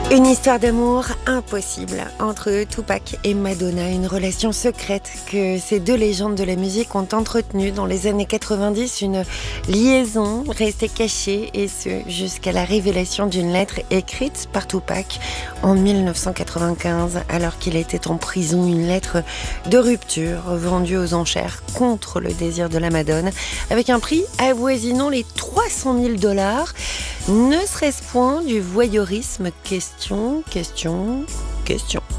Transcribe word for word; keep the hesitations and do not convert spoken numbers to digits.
Une histoire d'amour impossible entre Tupac et Madonna, une relation secrète que ces deux légendes de la musique ont entretenue dans les années quatre-vingt-dix, une liaison restée cachée et ce jusqu'à la révélation d'une lettre écrite par Tupac en mille neuf cent quatre-vingt-quinze alors qu'il était en prison, une lettre de rupture vendue aux enchères contre le désir de la Madone avec un prix avoisinant les trois cent mille dollars. Ne serait-ce point du voyeurisme? Question, question, question.